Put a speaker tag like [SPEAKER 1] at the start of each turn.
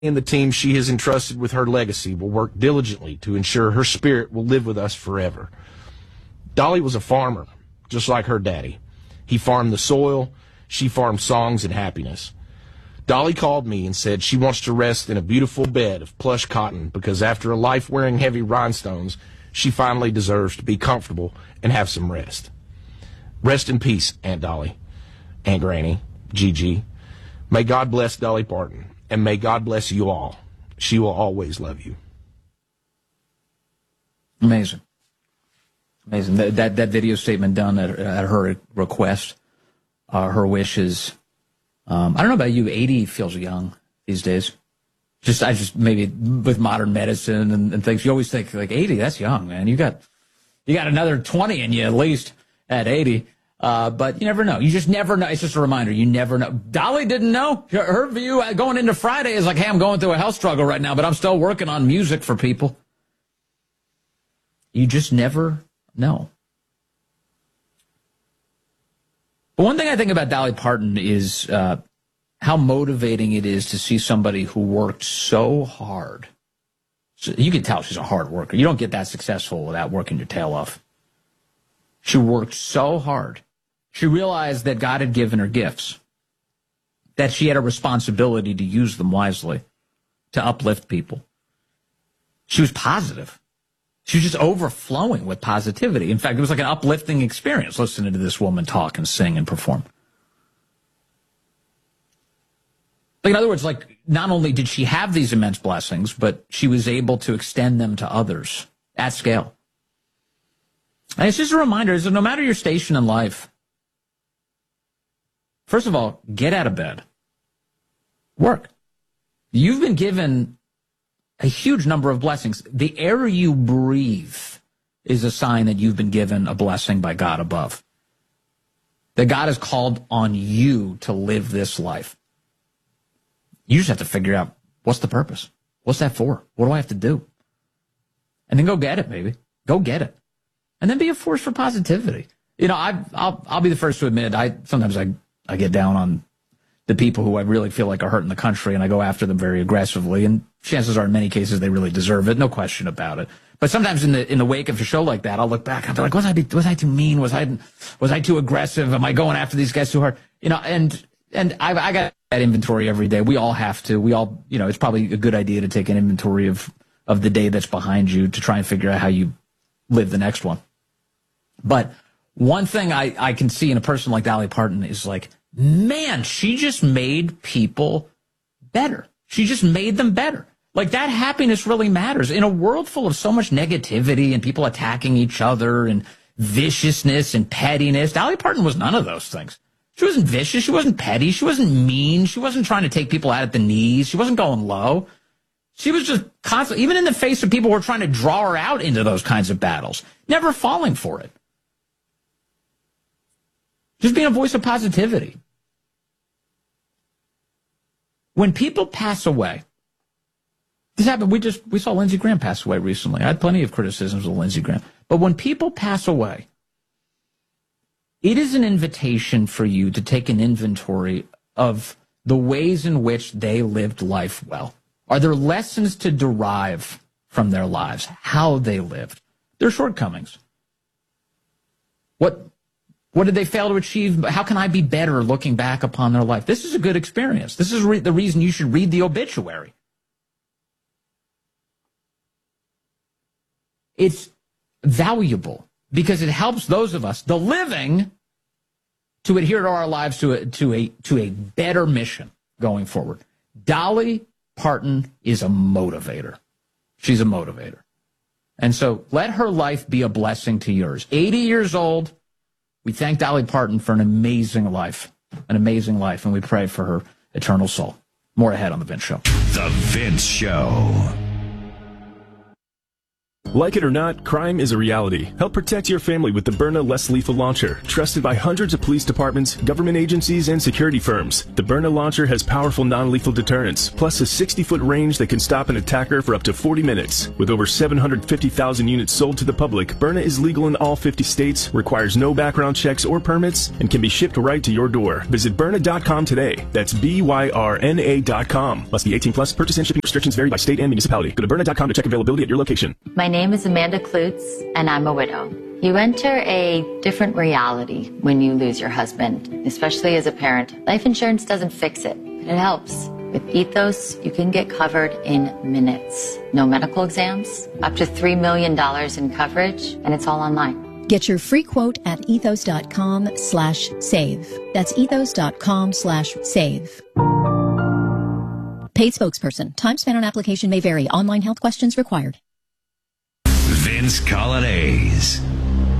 [SPEAKER 1] and the team she has entrusted with her legacy will work diligently to ensure her spirit will live with us forever. Dolly was a farmer, just like her daddy. He farmed the soil, she farmed songs and happiness. Dolly called me and said she wants to rest in a beautiful bed of plush cotton because after a life wearing heavy rhinestones, she finally deserves to be comfortable and have some rest. Rest in peace, Aunt Dolly, Aunt Granny, Gigi. May God bless Dolly Parton, and may God bless you all. She will always love you.
[SPEAKER 2] Amazing. Amazing. That video statement done at her request, her wishes. I don't know about you, 80 feels young these days. I just maybe with modern medicine and things, you always think like 80, that's young, man. You got another 20 in you at least at 80. But you never know. You just never know. It's just a reminder. You never know. Dolly didn't know. Her view going into Friday is like, hey, I'm going through a health struggle right now, but I'm still working on music for people. You just never know. But one thing I think about Dolly Parton is how motivating it is to see somebody who worked so hard. So you can tell she's a hard worker. You don't get that successful without working your tail off. She worked so hard. She realized that God had given her gifts, that she had a responsibility to use them wisely, to uplift people. She was positive. She was just overflowing with positivity. In fact, it was like an uplifting experience listening to this woman talk and sing and perform. Like, in other words, like, not only did she have these immense blessings, but she was able to extend them to others at scale. And it's just a reminder is that no matter your station in life, first of all, get out of bed. Work. You've been given a huge number of blessings. The air you breathe is a sign that you've been given a blessing by God above. That God has called on you to live this life. You just have to figure out, what's the purpose? What's that for? What do I have to do? And then go get it, baby. Go get it. And then be a force for positivity. You know, I'll be the first to admit, sometimes I get down on the people who I really feel like are hurting the country, and I go after them very aggressively. And chances are, in many cases, they really deserve it. No question about it. But sometimes in the wake of a show like that, I'll look back and I'll be like, was I too mean? Was I too aggressive? Am I going after these guys too hard? You know, and I got that inventory every day. We all have to. We all, you know, it's probably a good idea to take an inventory of the day that's behind you to try and figure out how you live the next one. But one thing I can see in a person like Dolly Parton is like, man, she just made people better. She just made them better. Like, that happiness really matters. In a world full of so much negativity and people attacking each other and viciousness and pettiness, Dolly Parton was none of those things. She wasn't vicious. She wasn't petty. She wasn't mean. She wasn't trying to take people out at the knees. She wasn't going low. She was just constantly, even in the face of people who were trying to draw her out into those kinds of battles, never falling for it. Just being a voice of positivity. When people pass away, this happened, we saw Lindsey Graham pass away recently. I had plenty of criticisms of Lindsey Graham. But when people pass away, it is an invitation for you to take an inventory of the ways in which they lived life well. Are there lessons to derive from their lives, how they lived, their shortcomings? What did they fail to achieve? How can I be better looking back upon their life? This is a good experience. This is the reason you should read the obituary. It's valuable because it helps those of us, the living, to adhere to our lives to a better mission going forward. Dolly Parton is a motivator. She's a motivator. And so let her life be a blessing to yours. 80 years old. We thank Dolly Parton for an amazing life, and we pray for her eternal soul. More ahead on The Vince Show.
[SPEAKER 3] The Vince Show. Like it or not, crime is a reality. Help protect your family with the Byrna Less Lethal Launcher. Trusted by hundreds of police departments, government agencies, and security firms. The Byrna launcher has powerful non-lethal deterrence, plus a 60-foot range that can stop an attacker for up to 40 minutes. With over 750,000 units sold to the public, Byrna is legal in all 50 states, requires no background checks or permits, and can be shipped right to your door. Visit Byrna.com today. That's BYRNA.com. Must be 18 plus. Purchase and shipping restrictions vary by state and municipality. Go to Byrna.com to check availability at your location.
[SPEAKER 4] My name is Amanda Klutz, and I'm a widow. You enter a different reality when you lose your husband, especially as a parent. Life insurance doesn't fix it, but it helps. With Ethos, you can get covered in minutes. No medical exams, up to $3 million in coverage, and it's all online.
[SPEAKER 5] Get your free quote at ethos.com/save. That's ethos.com/save. Paid spokesperson. Time spent on application may vary. Online health questions required.
[SPEAKER 6] Vince Colonnese.